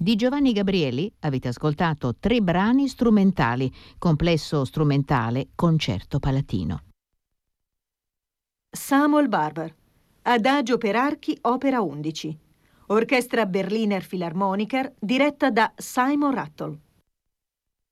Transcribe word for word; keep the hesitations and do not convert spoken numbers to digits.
Di Giovanni Gabrieli avete ascoltato tre brani strumentali, complesso strumentale, concerto palatino. Samuel Barber, Adagio per archi, opera undici, Orchestra Berliner Philharmoniker, diretta da Simon Rattle.